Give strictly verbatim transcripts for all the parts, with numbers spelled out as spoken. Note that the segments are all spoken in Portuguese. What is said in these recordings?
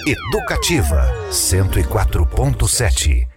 Educativa cento e quatro ponto sete.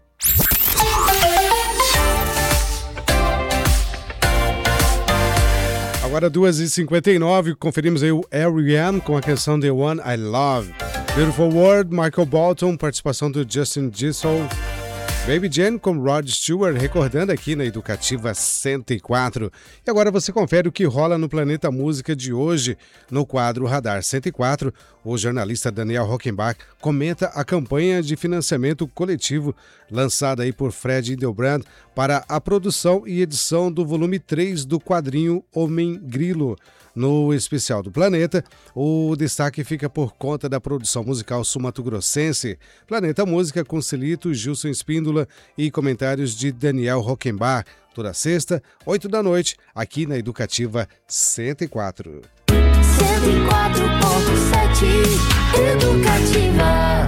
Agora duas e cinquenta e nove, conferimos aí o R E M com a canção The One I Love. Beautiful World, Michael Bolton, participação do Justin Gissel. Baby Jane com Rod Stewart, recordando aqui na Educativa cento e quatro. E agora você confere o que rola no Planeta Música de hoje. No quadro Radar cento e quatro, o jornalista Daniel Rockenbach comenta a campanha de financiamento coletivo lançada aí por Fred Hildebrand para a produção e edição do volume três do quadrinho Homem Grilo. No especial do Planeta, o destaque fica por conta da produção musical sul-mato-grossense. Planeta Música com Celito, Gilson Espíndola e comentários de Daniel Rockenbach. Toda sexta, oito da noite, aqui na Educativa cento e quatro. cento e quatro ponto sete Educativa.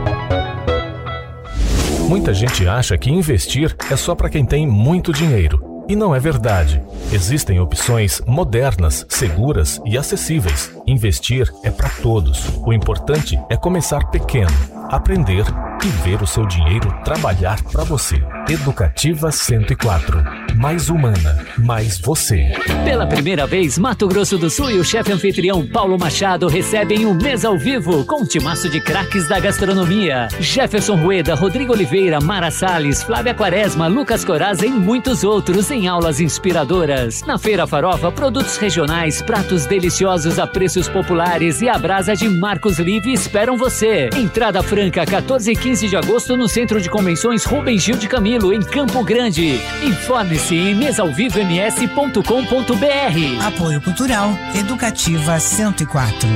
Muita gente acha que investir é só para quem tem muito dinheiro. E não é verdade. Existem opções modernas, seguras e acessíveis. Investir é para todos. O importante é começar pequeno, aprender e ver o seu dinheiro trabalhar para você. Educativa cento e quatro. Mais humana, mais você. Pela primeira vez, Mato Grosso do Sul e o chefe anfitrião Paulo Machado recebem um mês ao vivo com um timaço de craques da gastronomia. Jefferson Rueda, Rodrigo Oliveira, Mara Salles, Flávia Quaresma, Lucas Coraza e muitos outros em aulas inspiradoras. Na Feira Farofa, produtos regionais, pratos deliciosos a preços populares e a brasa de Marcos Live esperam você. Entrada franca, quatorze e quinze de agosto no Centro de Convenções Rubem Gil de Camilo, em Campo Grande. Informe-se em mesalvivo m s ponto com ponto b r. Apoio Cultural Educativa cento e quatro.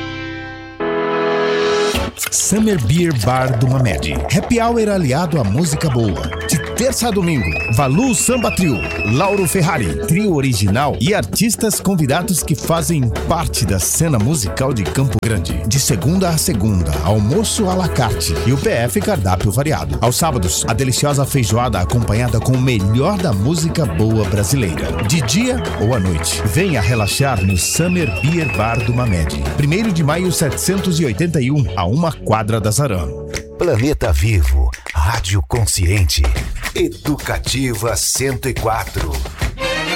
Summer Beer Bar do Mamed. Happy Hour aliado à música boa. De terça a domingo, Valu Samba Trio, Lauro Ferrari, trio original e artistas convidados que fazem parte da cena musical de Campo Grande. De segunda a segunda, almoço à la carte e o P F cardápio variado. Aos sábados, a deliciosa feijoada acompanhada com o melhor da música boa brasileira. De dia ou à noite, venha relaxar no Summer Beer Bar do Mamed. primeiro de maio setecentos e oitenta e um, a uma quadra da Zaran. Planeta Vivo, Rádio Consciente, Educativa cento e quatro.